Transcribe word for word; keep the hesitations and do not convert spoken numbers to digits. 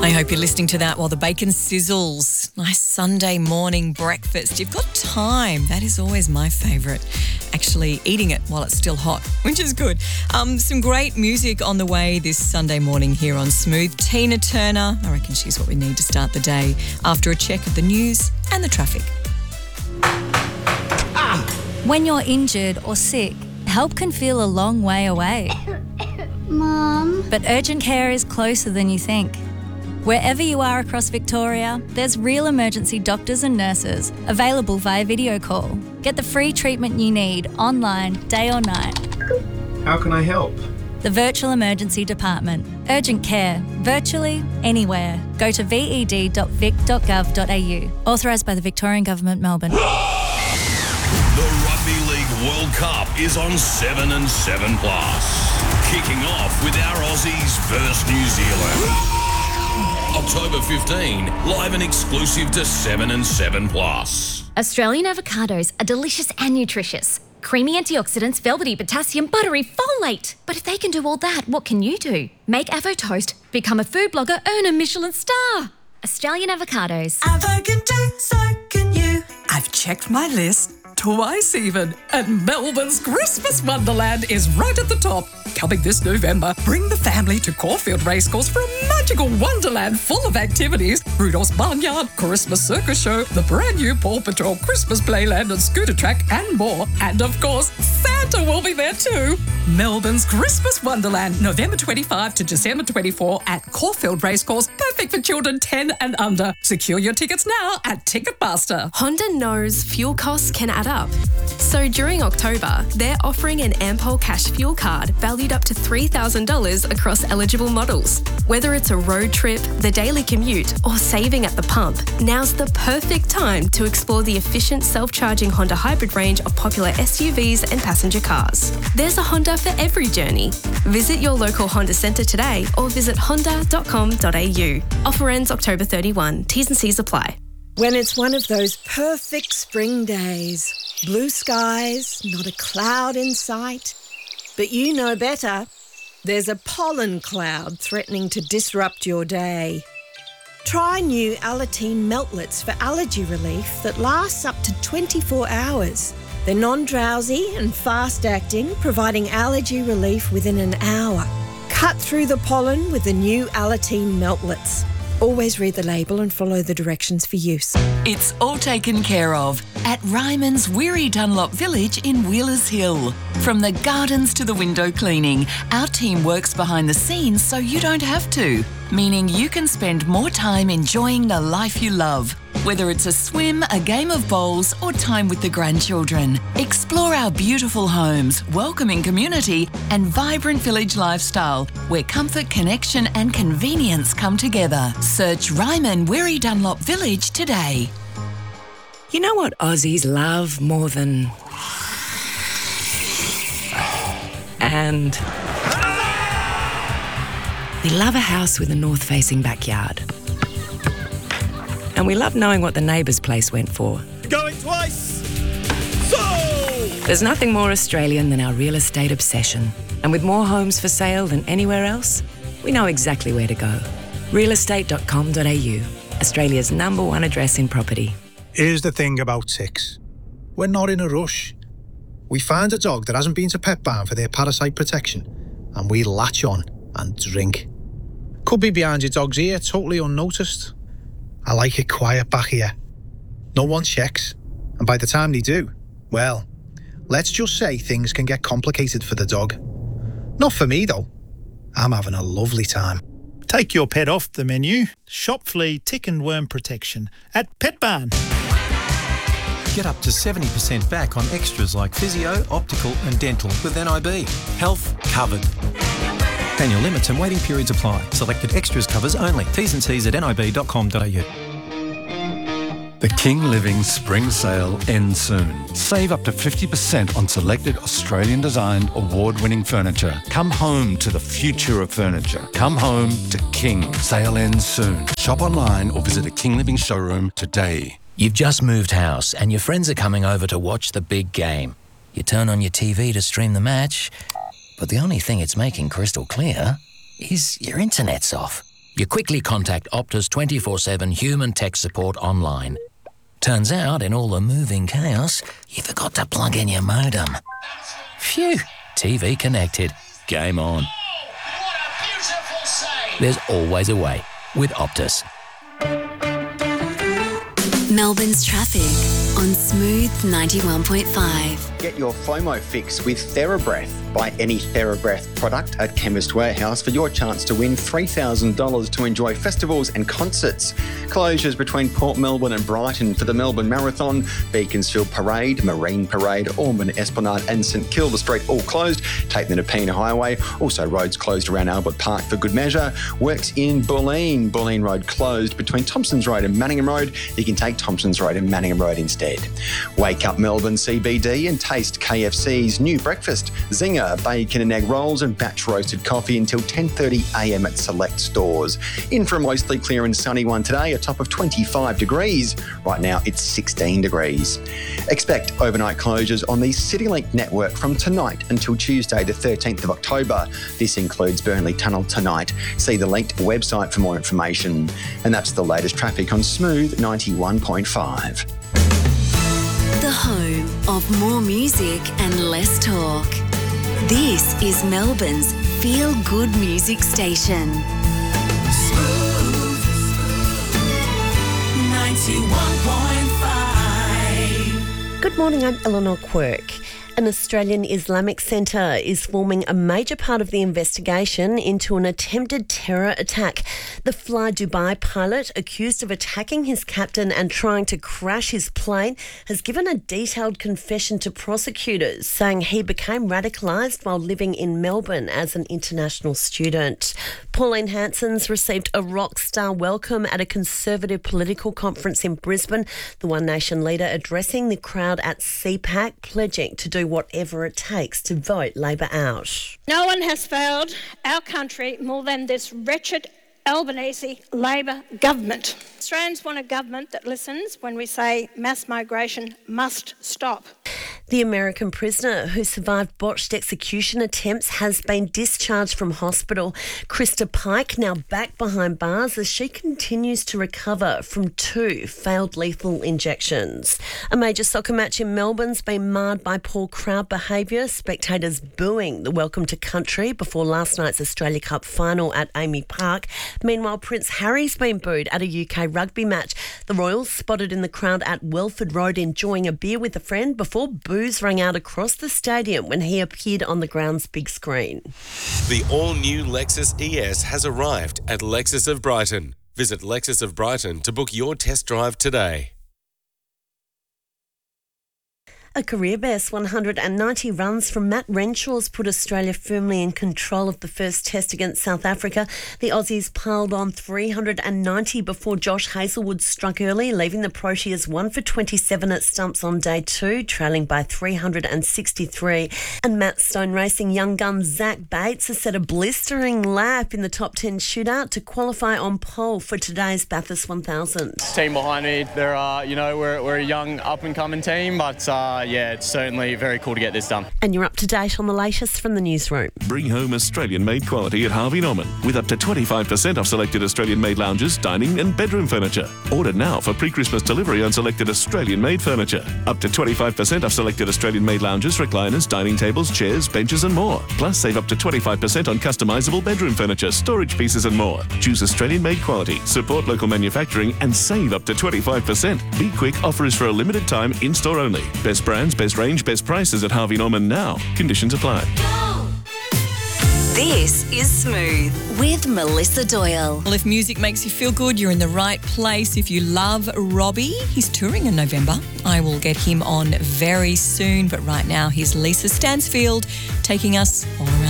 I hope you're listening to that while the bacon sizzles. Nice Sunday morning breakfast. You've got time. That is always my favourite. Actually eating it while it's still hot, which is good. Um, some great music on the way this Sunday morning here on Smooth. Tina Turner, I reckon she's what we need to start the day after a check of the news and the traffic. When you're injured or sick, help can feel a long way away. Mom. But urgent care is closer than you think. Wherever you are across Victoria, there's real emergency doctors and nurses available via video call. Get the free treatment you need online, day or night. How can I help? The Virtual Emergency Department. Urgent care, virtually anywhere. Go to v e d dot vic dot gov dot a u. Authorised by the Victorian Government, Melbourne. The Rugby League World Cup is on seven and seven plus. Kicking off with our Aussies versus New Zealand. October fifteenth, live and exclusive to seven and seven plus. Australian avocados are delicious and nutritious. Creamy antioxidants, velvety potassium, buttery folate. But if they can do all that, what can you do? Make Avo Toast, become a food blogger, earn a Michelin star. Australian avocados. Avo can do, so can you. I've checked my list twice even, and Melbourne's Christmas Wonderland is right at the top. Coming this November, bring the family to Caulfield Racecourse for a magical wonderland full of activities. Rudolph's Barnyard, Christmas Circus Show, the brand new Paw Patrol Christmas Playland and Scooter Track, and more. And of course, Santa will be there too. Melbourne's Christmas Wonderland, November twenty-fifth to December twenty-fourth at Caulfield Racecourse. Perfect for children ten and under. Secure your tickets now at Ticketmaster. Honda knows fuel costs can add up. So during October, they're offering an Ampol Cash Fuel Card valued up to three thousand dollars across eligible models. Whether it's a road trip, the daily commute, or saving at the pump, now's the perfect time to explore the efficient self-charging Honda hybrid range of popular S U Vs and passenger cars. There's a Honda for every journey. Visit your local Honda centre today or visit honda dot com dot a u. Offer ends October thirty-first. T's and C's apply. When it's one of those perfect spring days, blue skies, not a cloud in sight, but you know better, there's a pollen cloud threatening to disrupt your day. Try new Alateen Meltlets for allergy relief that lasts up to twenty-four hours. They're non-drowsy and fast-acting, providing allergy relief within an hour. Cut through the pollen with the new Alateen Meltlets. Always read the label and follow the directions for use. It's all taken care of at Ryman's Weary Dunlop Village in Wheelers Hill. From the gardens to the window cleaning, our team works behind the scenes so you don't have to, meaning you can spend more time enjoying the life you love. Whether it's a swim, a game of bowls, or time with the grandchildren. Explore our beautiful homes, welcoming community, and vibrant village lifestyle where comfort, connection, and convenience come together. Search Ryman Weary Dunlop Village today. You know what Aussies love more than... And... we love a house with a north-facing backyard. And we love knowing what the neighbour's place went for. Going twice! So! There's nothing more Australian than our real estate obsession. And with more homes for sale than anywhere else, we know exactly where to go. real estate dot com dot a u, Australia's number one address in property. Here's the thing about ticks. We're not in a rush. We find a dog that hasn't been to Pet Barn for their parasite protection, and we latch on and drink. Could be behind your dog's ear, totally unnoticed. I like it quiet back here. No one checks, and by the time they do, well, let's just say things can get complicated for the dog. Not for me, though. I'm having a lovely time. Take your pet off the menu. Shop flea, tick and worm protection at Pet Barn. Get up to seventy percent back on extras like physio, optical and dental with N I B. Health covered. Annual limits and waiting periods apply. Selected extras covers only. T's and C's at nib dot com dot a u. The King Living Spring Sale ends soon. Save up to fifty percent on selected Australian-designed, award-winning furniture. Come home to the future of furniture. Come home to King. Sale ends soon. Shop online or visit a King Living showroom today. You've just moved house and your friends are coming over to watch the big game. You turn on your T V to stream the match, but the only thing it's making crystal clear is your internet's off. You quickly contact Optus twenty-four seven human tech support online. Turns out, in all the moving chaos, you forgot to plug in your modem. Phew, T V connected. Game on. There's always a way with Optus. Melbourne's traffic on Smooth ninety-one point five. Get your FOMO fix with TheraBreath. Buy any TheraBreath product at Chemist Warehouse for your chance to win three thousand dollars to enjoy festivals and concerts. Closures between Port Melbourne and Brighton for the Melbourne Marathon, Beaconsfield Parade, Marine Parade, Ormond Esplanade and St Kilda Street all closed. Take the Nepean Highway. Also roads closed around Albert Park for good measure. Works in Bulleen. Bulleen Road closed between Thompson's Road and Manningham Road. You can take Thompson's Road and Manningham Road instead. Wake up Melbourne C B D and taste K F C's new breakfast. Zinger, bacon and egg rolls and batch roasted coffee until ten thirty a m at select stores. In for a mostly clear and sunny one today, a top of twenty-five degrees. Right now it's sixteen degrees. Expect overnight closures on the CityLink network from tonight until Tuesday the thirteenth of October. This includes Burnley Tunnel tonight. See the linked website for more information. And that's the latest traffic on Smooth ninety-one point five. The home of more music and less talk. This is Melbourne's feel-good music station. Smooth ninety-one point five. Good morning, I'm Eleanor Quirk. An Australian Islamic Centre is forming a major part of the investigation into an attempted terror attack. The Fly Dubai pilot, accused of attacking his captain and trying to crash his plane, has given a detailed confession to prosecutors, saying he became radicalised while living in Melbourne as an international student. Pauline Hanson's received a rock star welcome at a Conservative political conference in Brisbane. The One Nation leader addressing the crowd at C PAC, pledging to do whatever it takes to vote Labor out. No one has failed our country more than this wretched Albanese Labor government. Australians want a government that listens when we say mass migration must stop. The American prisoner who survived botched execution attempts has been discharged from hospital. Krista Pike now back behind bars as she continues to recover from two failed lethal injections. A major soccer match in Melbourne's been marred by poor crowd behaviour, spectators booing the welcome to country before last night's Australia Cup final at Amy Park. Meanwhile, Prince Harry's been booed at a U K rugby match. The Royals spotted in the crowd at Welford Road enjoying a beer with a friend before boos rang out across the stadium when he appeared on the ground's big screen. The all-new Lexus E S has arrived at Lexus of Brighton. Visit Lexus of Brighton to book your test drive today. A career best one hundred ninety runs from Matt Renshaw's put Australia firmly in control of the first test against South Africa. The Aussies piled on three hundred ninety before Josh Hazlewood struck early, leaving the Proteas one for twenty-seven at stumps on day two, trailing by three hundred sixty-three. And Matt Stone Racing young gun Zach Bates has set a blistering lap in the top ten shootout to qualify on pole for today's Bathurst one thousand. Team behind me, they're, uh, you know, we're, we're a young up-and-coming team, but uh, yeah, it's certainly very cool to get this done. And you're up to date on the latest from the newsroom. Bring home Australian-made quality at Harvey Norman with up to twenty-five percent off selected Australian-made lounges, dining and bedroom furniture. Order now for pre-Christmas delivery on selected Australian-made furniture. Up to twenty-five percent off selected Australian-made lounges, recliners, dining tables, chairs, benches and more. Plus, save up to twenty-five percent on customisable bedroom furniture, storage pieces and more. Choose Australian-made quality, support local manufacturing and save up to twenty-five percent. Be quick, offer is for a limited time, in-store only. Best brands, best range, best prices at Harvey Norman now. Conditions apply. This is Smooth with Melissa Doyle. Well, if music makes you feel good, you're in the right place. If you love Robbie, he's touring in November. I will get him on very soon, but right now here's Lisa Stansfield taking us all around